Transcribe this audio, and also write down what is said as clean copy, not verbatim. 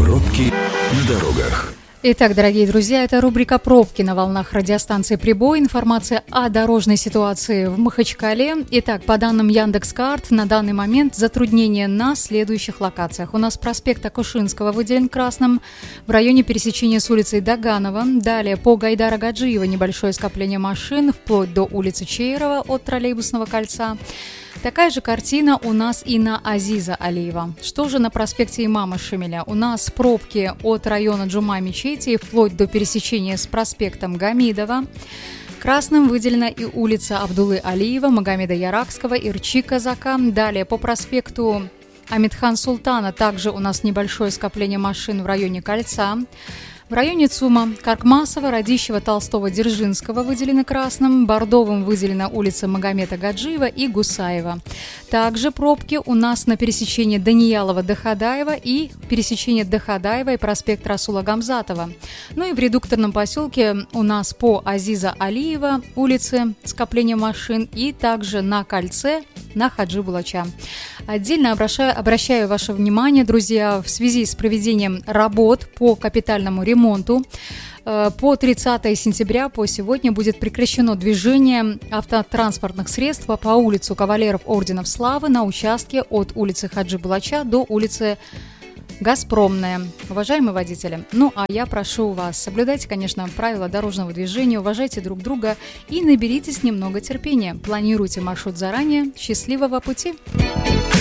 Пробки на дорогах. Итак, дорогие друзья, это рубрика «Пробки» на волнах радиостанции «Прибой». Информация о дорожной ситуации в Махачкале. Итак, по данным Яндекс.Карт, на данный момент затруднения на следующих локациях. У нас проспект Акушинского выделен красным в районе пересечения с улицей Доганова. Далее по Гайдара Гаджиева небольшое скопление машин вплоть до улицы Чейрова от троллейбусного кольца. Такая же картина у нас и на Азиза Алиева. Что же на проспекте Имама Шамиля? У нас пробки от района Джума-Мечети вплоть до пересечения с проспектом Гамидова. Красным выделена и улица Абдуллы Алиева, Магомеда Яракского, Ирчи Казака. Далее по проспекту Амитхан Султана также у нас небольшое скопление машин в районе Кольца. В районе ЦУМа Каркмасова, Радищева, Толстого, Дзержинского выделены красным, бордовым выделена улица Магомеда Гаджиева и Гусаева. Также пробки у нас на пересечении Даниялова-Дахадаева и пересечение Дахадаева и проспект Расула Гамзатова. Ну и в редукторном поселке у нас по Азиза Алиева улицы скопление машин и также на Кольце на Хаджи Булача. Отдельно обращаю ваше внимание, друзья, в связи с проведением работ по капитальному ремонту. По 30 сентября, по сегодня, будет прекращено движение автотранспортных средств по улице Кавалеров Орденов Славы на участке от улицы Хаджи Булача до улицы Газпромная. Уважаемые водители, а я прошу вас, соблюдайте, конечно, правила дорожного движения, уважайте друг друга и наберитесь немного терпения. Планируйте маршрут заранее. Счастливого пути!